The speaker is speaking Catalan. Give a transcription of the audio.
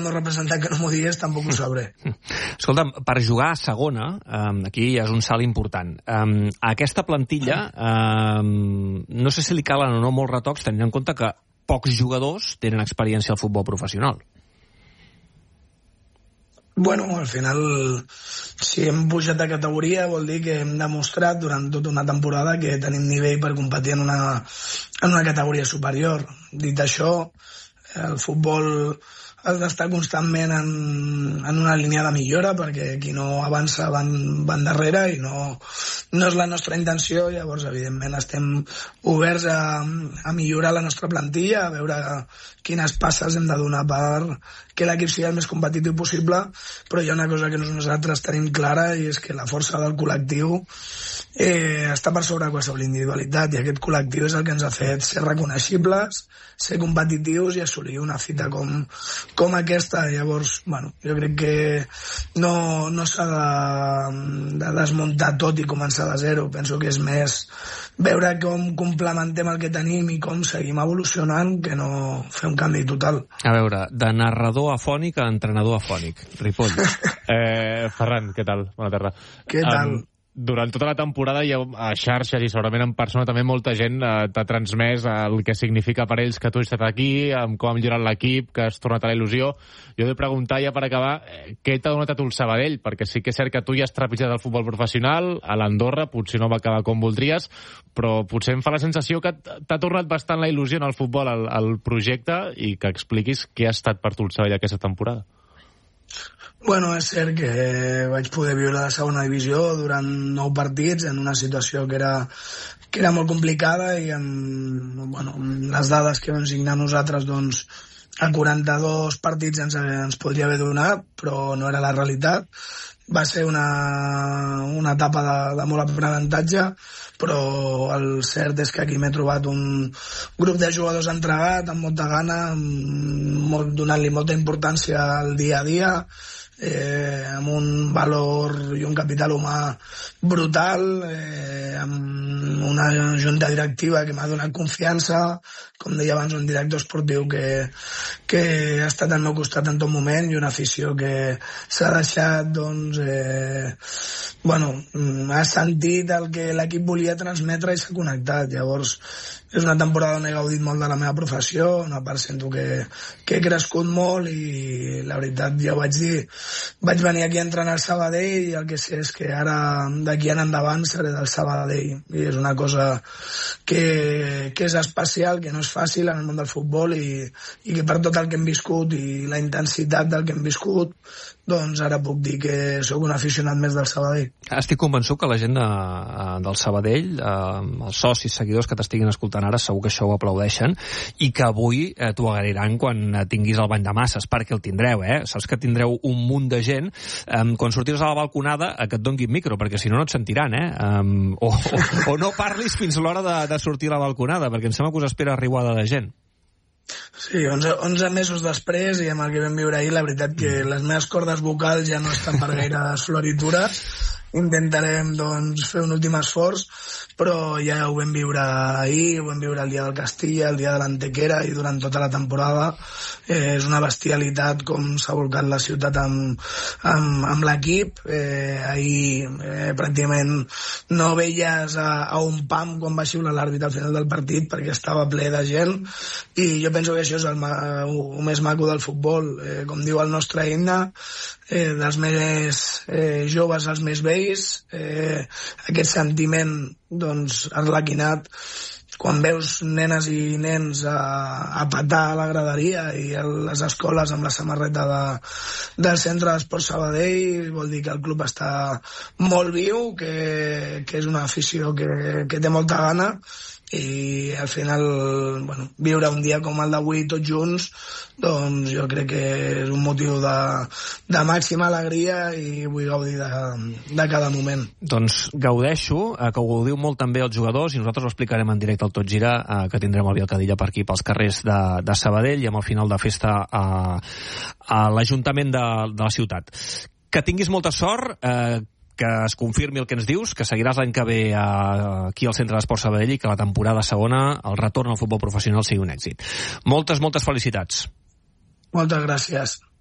meu representant que no m'ho digués, tampoc ho sabré. Escolta'm, per jugar a segona, aquí ja és un salt important. A aquesta plantilla, no sé si li calen o no molts retocs, tenint en compte que pocs jugadors tenen experiència al futbol professional. Bueno, al final, si hem pujat de categoria, vol dir que hem demostrat durant tota una temporada que tenim nivell per competir en una categoria superior. Dit això, el futbol has d'estar constantment en una línia de millora, perquè qui no avança van darrere i no és la nostra intenció. Llavors, evidentment, estem oberts a millorar la nostra plantilla, a veure quines passes hem de donar per que l'equip sigui el més competitiu possible, però hi ha una cosa que nosaltres tenim clara, i és que la força del col·lectiu està per sobre de qualsevol individualitat, i aquest col·lectiu és el que ens ha fet ser reconeixibles, ser competitius i assolir una fita com aquesta. Llavors, bueno, jo crec que no s'ha de desmuntar tot i començar de zero. Penso que és més veure com complementem el que tenim i com seguim evolucionant, que no fer un canvi total. A veure, de narrador afònic a entrenador afònic. Ripoll. Ferran, què tal? Bona tarda. Què tal? Durant tota la temporada hi ha a xarxes i segurament en persona també molta gent t'ha transmès el que significa per ells que tu has estat aquí, com ha millorat l'equip, que has tornat a la il·lusió. Jo he de preguntar ja per acabar, què t'ha donat a tu el Sabadell? Perquè sí que és cert que tu ja has trepitjat el futbol professional, a l'Andorra potser no va acabar com voldries, però potser em fa la sensació que t'ha tornat bastant la il·lusió en el futbol, al projecte, i que expliquis què ha estat per tu el Sabadell aquesta temporada. Bueno, és cert que vaig poder viure la segona divisió durant 9 partits en una situació que era molt complicada, i amb les dades que vam signar nosaltres, doncs a 42 partits ens podria haver donat, però no era la realitat. Va ser una etapa de molt aprenentatge, però el cert és que aquí m'he trobat un grup de jugadors entregat, amb molta gana, donant-li molta importància al dia a dia, amb un valor i un capital humà brutal, amb una junta directiva que m'ha donat confiança, com deia abans, un director esportiu que ha estat al meu costat en tot moment, i una afició que s'ha deixat, doncs, ha sentit el que l'equip volia transmetre i s'ha connectat. Llavors, és una temporada on he gaudit molt de la meva professió, una part sento que he crescut molt, i la veritat, ja ho vaig dir, vaig venir aquí a entrenar al Sabadell, i el que sé és que ara, d'aquí en endavant, seré del Sabadell, i és una cosa que és especial, que no és fàcil en el món del futbol, i que per tot el que hem viscut i la intensitat del que hem viscut, doncs ara puc dir que sóc un aficionat més del Sabadell. Estic convençut que la gent del Sabadell, els socis, seguidors que t'estiguin escoltant ara, segur que això ho aplaudeixen, i que avui t'ho agrairan quan tinguis el bany de masses, perquè el tindreu, saps que tindreu un munt de gent. Quan sortis a la balconada, que et doni micro, perquè si no et sentiran, o no parlis fins l'hora de sortir a la balconada, perquè em sembla que us espera arribada de gent. Sí, 11 mesos després, i amb el que vam viure ahir, la veritat que les meves cordes vocals ja no estan per gaires floritures. Intentarem, doncs, fer un últim esforç, però ja ho vam viure ahir, ho vam viure el dia del Castilla, el dia de l'Antequera, i durant tota la temporada és una bestialitat com s'ha volcat la ciutat amb l'equip. Ahir pràcticament no veies a un pam quan va xiular l'àrbitre al final del partit, perquè estava ple de gent, i jo penso que això és el més maco del futbol. Com diu el nostre himne, dels més joves als més vells, aquest sentiment, doncs, arlequinat, quan veus nenes i nens a petar a la graderia i a les escoles amb la samarreta del Centre d'Esport Sabadell, vol dir que el club està molt viu, que és una afició que té molta gana, i al final, viure un dia com el d'avui tots junts, doncs jo crec que és un motiu de màxima alegria, i vull gaudir de cada moment. Doncs gaudeixo, que ho gaudiu molt també els jugadors, i nosaltres ho explicarem en directe al Tot Gira, que tindrem el Biel Cadilla per aquí pels carrers de Sabadell, i amb el final de festa a l'Ajuntament de la ciutat. Que tinguis molta sort, que es confirmi el que ens dius, que seguiràs l'any que ve aquí al Centre d'Esport Sabadell, i que la temporada segona, el retorn al futbol professional, sigui un èxit. Moltes felicitats. Moltes gràcies.